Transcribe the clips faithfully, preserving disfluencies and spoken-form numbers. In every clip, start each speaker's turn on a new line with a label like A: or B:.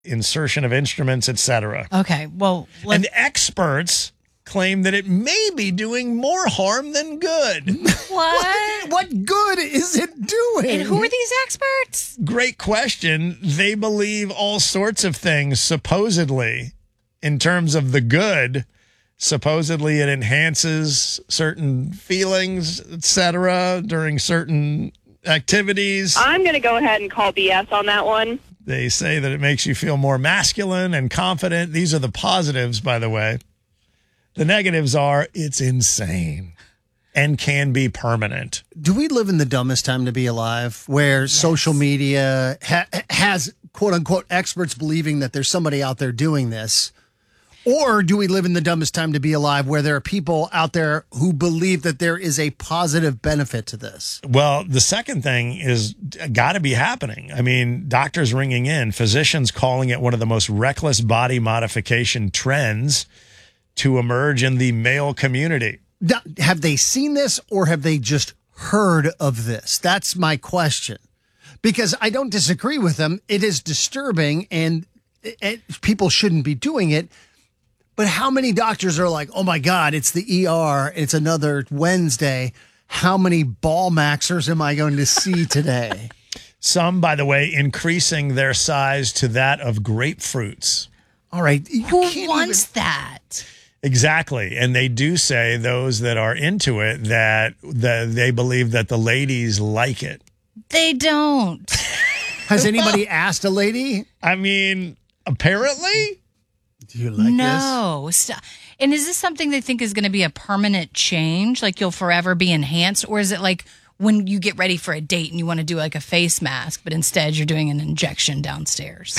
A: insertion of instruments, et cetera.
B: Okay, well, let's-
A: And experts claim that it may be doing more harm than good.
B: what?
C: What good is it doing?
B: And who are these experts?
A: Great question. They believe all sorts of things, supposedly, in terms of the good. Supposedly it enhances certain feelings, et cetera, during certain activities.
D: I'm going to go ahead and call B S on that one.
A: They say that it makes you feel more masculine and confident. These are the positives, by the way. The negatives are it's insane and can be permanent.
C: Do we live in the dumbest time to be alive where yes. social media ha- has, quote unquote, experts believing that there's somebody out there doing this? Or do we live in the dumbest time to be alive where there are people out there who believe that there is a positive benefit to this?
A: Well, the second thing is got to be happening. I mean, doctors ringing in, physicians calling it one of the most reckless body modification trends to emerge in the male community.
C: Now, have they seen this or have they just heard of this? That's my question. Because I don't disagree with them. It is disturbing and it, people shouldn't be doing it. But how many doctors are like, oh, my God, it's the E R. It's another Wednesday. How many ball maxers am I going to see today?
A: Some, by the way, increasing their size to that of grapefruits.
C: All right.
B: Who wants even... that?
A: Exactly. And they do say, those that are into it, that the, they believe that the ladies like it.
B: They don't.
C: Has anybody asked a lady?
A: I mean, apparently.
C: Do you like
B: no. this? No. And is this something they think is going to be a permanent change? Like you'll forever be enhanced? Or is it like when you get ready for a date and you want to do like a face mask, but instead you're doing an injection downstairs?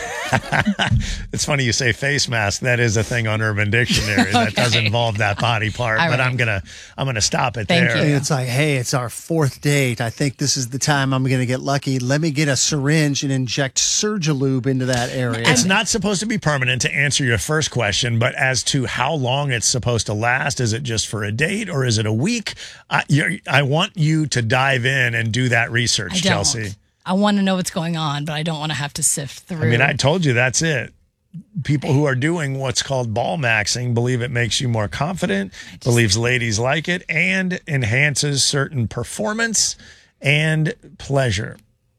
A: It's funny you say face mask. That is a thing on Urban Dictionary okay. that does involve that body part. All but right. I'm gonna I'm gonna stop it
B: Thank
A: there.
B: You.
C: It's like, hey, it's our fourth date. I think this is the time I'm gonna get lucky. Let me get a syringe and inject Surgilube into that area.
A: It's not supposed to be permanent, to answer your first question, but as to how long it's supposed to last, is it just for a date or is it a week? I, you're, I want you to dive in and do that research,
B: I don't.
A: Chelsea.
B: I want to know what's going on, but I don't want to have to sift through.
A: I mean, I told you that's it. People who are doing what's called ball maxing believe it makes you more confident, just, believes ladies like it, and enhances certain performance and pleasure.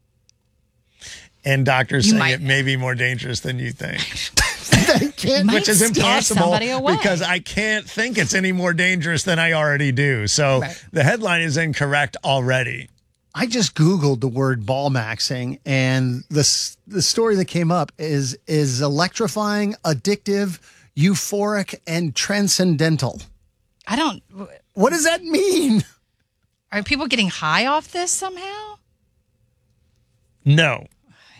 A: And doctors say it may be more dangerous than you think. Which is impossible because I can't think it's any more dangerous than I already do. So right. the headline is incorrect already.
C: I just Googled the word ball maxing, and the the story that came up is is electrifying, addictive, euphoric, and transcendental.
B: I don't.
C: What does that mean?
B: Are people getting high off this somehow?
A: No.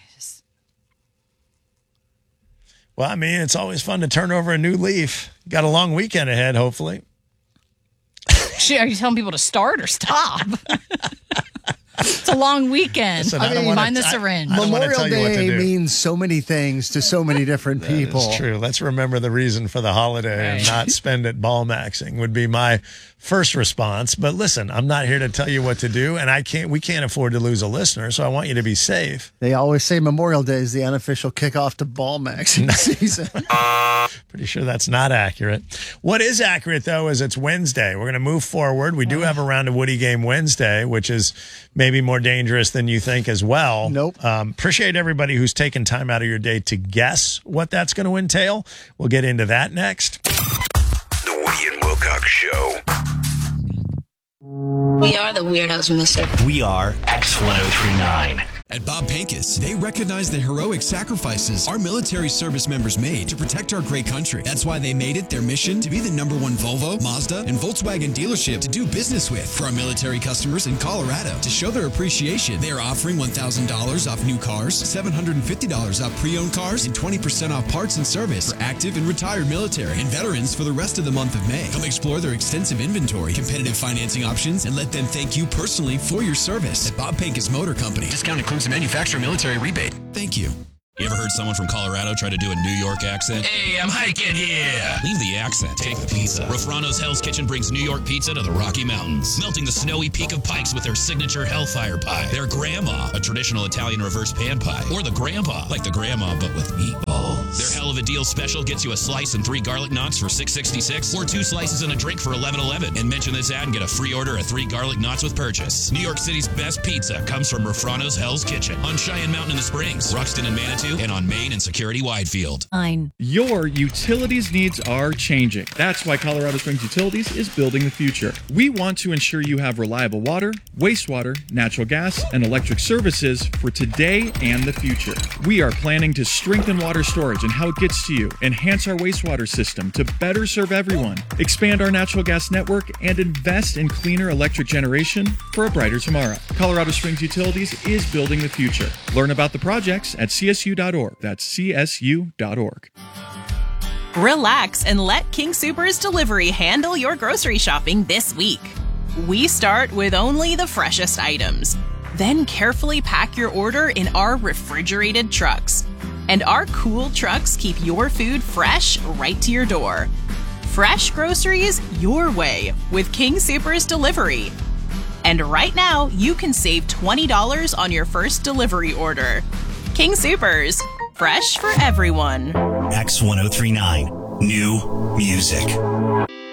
A: Well, I mean, it's always fun to turn over a new leaf. Got a long weekend ahead, hopefully.
B: Are you telling people to start or stop? It's a long weekend. Listen, I mean, mind the syringe.
C: I, I Memorial Day means so many things to so many different people.
A: That's true. Let's remember the reason for the holiday right. and not spend it ball maxing would be my first response. But listen, I'm not here to tell you what to do, and I can't. We can't afford to lose a listener, so I want you to be safe.
C: They always say Memorial Day is the unofficial kickoff to ball maxing season.
A: Pretty sure that's not accurate. What is accurate, though, is it's Wednesday. We're going to move forward. We do have a round of Woody Game Wednesday, which is maybe more dangerous than you think as well.
C: Nope.
A: Um, appreciate everybody who's taken time out of your day to guess what that's going to entail. We'll get into that next.
E: The Woody and Wilcox Show.
F: We are the Weirdos, mister.
G: We are X ten thirty-nine.
H: At Bob Pincus, they recognize the heroic sacrifices our military service members made to protect our great country. That's why they made it their mission to be the number one Volvo, Mazda, and Volkswagen dealership to do business with. For our military customers in Colorado, to show their appreciation, they are offering one thousand dollars off new cars, seven hundred fifty dollars off pre-owned cars, and twenty percent off parts and service for active and retired military and veterans for the rest of the month of May. Come explore their extensive inventory, competitive financing options, and let them thank you personally for your service. At Bob Pincus Motor Company.
I: Discount includes the manufacturer military rebate.
H: Thank you.
I: You ever heard someone from Colorado try to do a New York accent?
G: Hey, I'm hiking here.
I: Leave the accent. Take the pizza. Rafrano's Hell's Kitchen brings New York pizza to the Rocky Mountains, melting the snowy peak of Pikes with their signature Hellfire Pie, their Grandma, a traditional Italian reverse pan pie, or the Grandpa, like the Grandma but with meatballs. Their Hell of a Deal special gets you a slice and three garlic knots for six sixty-six, or two slices and a drink for eleven eleven. And mention this ad and get a free order of three garlic knots with purchase. New York City's best pizza comes from Rafrano's Hell's Kitchen on Cheyenne Mountain in the Springs, Ruxton and Manitou, and on Main and Security Widefield.
J: Fine. Your utilities needs are changing. That's why Colorado Springs Utilities is building the future. We want to ensure you have reliable water, wastewater, natural gas, and electric services for today and the future. We are planning to strengthen water storage and how it gets to you, enhance our wastewater system to better serve everyone, expand our natural gas network, and invest in cleaner electric generation for a brighter tomorrow. Colorado Springs Utilities is building the future. Learn about the projects at c s u dot org. That's c s u dot org.
K: Relax and let King Soopers Delivery handle your grocery shopping this week. We start with only the freshest items. Then carefully pack your order in our refrigerated trucks. And our cool trucks keep your food fresh right to your door. Fresh groceries your way with King Soopers Delivery. And right now, you can save twenty dollars on your first delivery order. King Soopers, fresh for everyone.
G: X ten thirty-nine, new music.